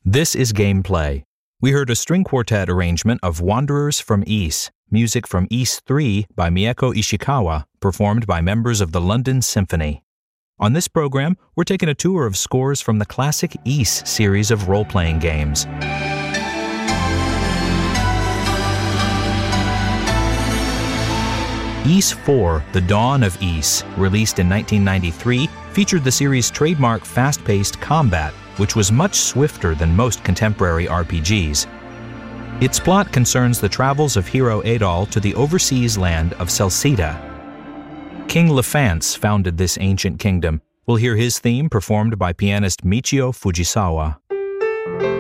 This is Gameplay. We heard a string quartet arrangement of Wanderers from Ys, music from Ys 3 by Mieko Ishikawa, performed by members of the London Symphony. On this program, we're taking a tour of scores from the classic Ys series of role-playing games. Ys 4, The Dawn of Ys, released in 1993, featured the series' trademark fast-paced combat, which was much swifter than most contemporary RPGs. Its plot concerns the travels of hero Adol to the overseas land of Celceta. King Lefance founded this ancient kingdom. We'll hear his theme performed by pianist Michio Fujisawa.